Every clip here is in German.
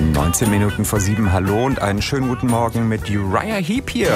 7:19. Hallo und einen schönen guten Morgen mit Uriah Heep hier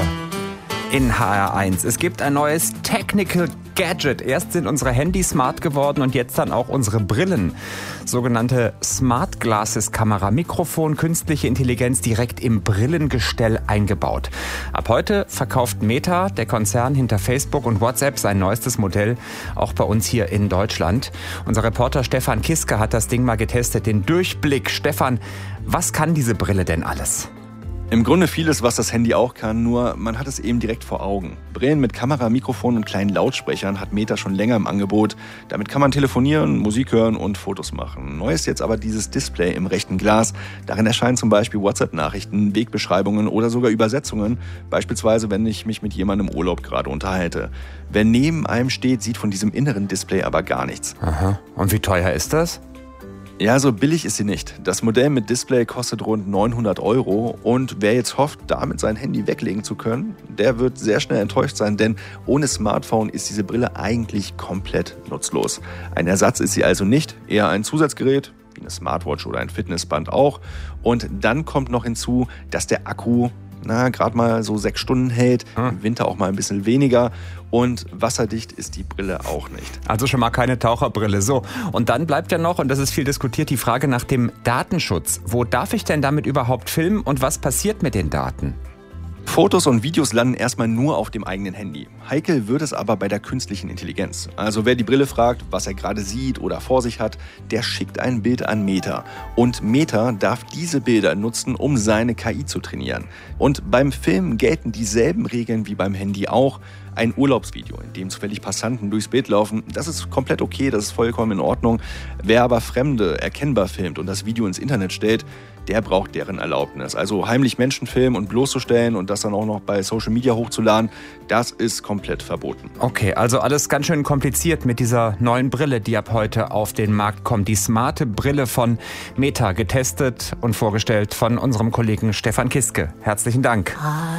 in HR1. Es gibt ein neues Technical Gadget. Erst sind unsere Handys smart geworden und jetzt dann auch unsere Brillen. Sogenannte Smart Glasses Kamera, Mikrofon, künstliche Intelligenz direkt im Brillengestell eingebaut. Ab heute verkauft Meta, der Konzern hinter Facebook und WhatsApp, sein neuestes Modell, auch bei uns hier in Deutschland. Unser Reporter Stefan Kiske hat das Ding mal getestet, den Durchblick. Stefan, was kann diese Brille denn alles? Im Grunde vieles, was das Handy auch kann, nur man hat es eben direkt vor Augen. Brillen mit Kamera, Mikrofon und kleinen Lautsprechern hat Meta schon länger im Angebot. Damit kann man telefonieren, Musik hören und Fotos machen. Neu ist jetzt aber dieses Display im rechten Glas. Darin erscheinen zum Beispiel WhatsApp-Nachrichten, Wegbeschreibungen oder sogar Übersetzungen. Beispielsweise, wenn ich mich mit jemandem im Urlaub gerade unterhalte. Wer neben einem steht, sieht von diesem inneren Display aber gar nichts. Aha. Und wie teuer ist das? Ja, so billig ist sie nicht. Das Modell mit Display kostet rund 900 € und wer jetzt hofft, damit sein Handy weglegen zu können, der wird sehr schnell enttäuscht sein, denn ohne Smartphone ist diese Brille eigentlich komplett nutzlos. Ein Ersatz ist sie also nicht, eher ein Zusatzgerät, wie eine Smartwatch oder ein Fitnessband auch. Und dann kommt noch hinzu, dass der Akku gerade mal so 6 Stunden hält, im Winter auch mal ein bisschen weniger und wasserdicht ist die Brille auch nicht. Also schon mal keine Taucherbrille. So, und dann bleibt ja noch, und das ist viel diskutiert, die Frage nach dem Datenschutz. Wo darf ich denn damit überhaupt filmen und was passiert mit den Daten? Fotos und Videos landen erstmal nur auf dem eigenen Handy. Heikel wird es aber bei der künstlichen Intelligenz. Also wer die Brille fragt, was er gerade sieht oder vor sich hat, der schickt ein Bild an Meta. Und Meta darf diese Bilder nutzen, um seine KI zu trainieren. Und beim Film gelten dieselben Regeln wie beim Handy auch. Ein Urlaubsvideo, in dem zufällig Passanten durchs Bild laufen, das ist komplett okay, das ist vollkommen in Ordnung. Wer aber Fremde erkennbar filmt und das Video ins Internet stellt, der braucht deren Erlaubnis. Also heimlich Menschen filmen und bloßzustellen und das dann auch noch bei Social Media hochzuladen, das ist komplett verboten. Okay, also alles ganz schön kompliziert mit dieser neuen Brille, die ab heute auf den Markt kommt. Die smarte Brille von Meta, getestet und vorgestellt von unserem Kollegen Stefan Kiske. Herzlichen Dank.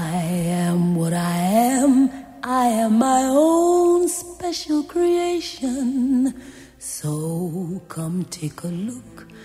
I am what I am. I am my own special creation. So come take a look